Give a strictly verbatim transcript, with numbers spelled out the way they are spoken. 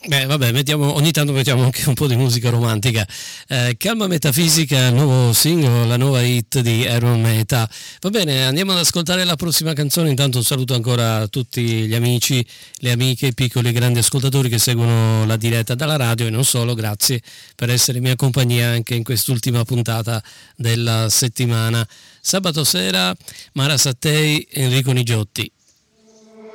Beh, vabbè, mettiamo, ogni tanto mettiamo anche un po' di musica romantica. Eh, Calma Metafisica, il nuovo singolo, la nuova hit di Iron Meta. Va bene, andiamo ad ascoltare la prossima canzone. Intanto un saluto ancora a tutti gli amici, le amiche, i piccoli e grandi ascoltatori che seguono la diretta dalla radio e non solo. Grazie per essere in mia compagnia anche in quest'ultima puntata della settimana. Sabato sera, Mara Sattei, Enrico Nigiotti.